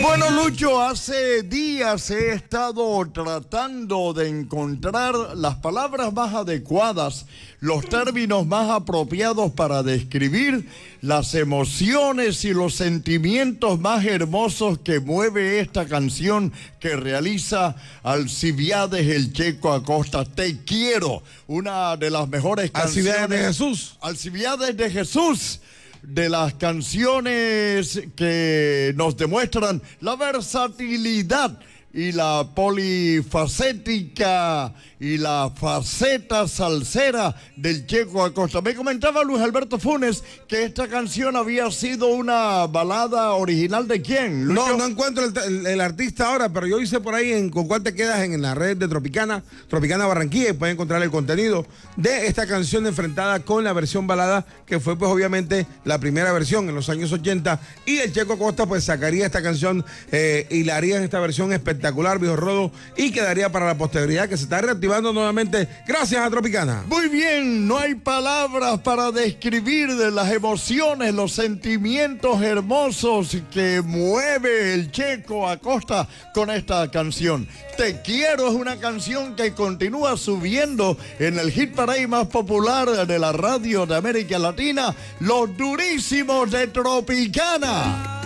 Bueno, Lucho, hace días he estado tratando de encontrar las palabras más adecuadas, los términos más apropiados para describir las emociones y los sentimientos más hermosos que mueve esta canción que realiza Alcibiades el Checo Acosta. Te quiero, una de las mejores canciones. Alcibiades de Jesús. Alcibiades de Jesús. De las canciones que nos demuestran la versatilidad y la polifacética y la faceta salsera del Checo Acosta. Me comentaba Luis Alberto Funes que esta canción había sido una balada original ¿de quién, Lucho? No encuentro el artista ahora, pero yo hice por ahí con cuál te quedas en la red de Tropicana Barranquilla, y pueden encontrar el contenido de esta canción enfrentada con la versión balada, que fue pues obviamente la primera versión en los años 80, y el Checo Acosta pues sacaría esta canción y la haría en esta versión espectacular, viejo Rodo, y quedaría para la posteridad, que se está reactivando nuevamente gracias a Tropicana. Muy bien, no hay palabras para describir de las emociones, los sentimientos hermosos que mueve el Checo Acosta con esta canción. Te quiero es una canción que continúa subiendo en el hit parade más popular de la radio de América Latina, Los Durísimos de Tropicana.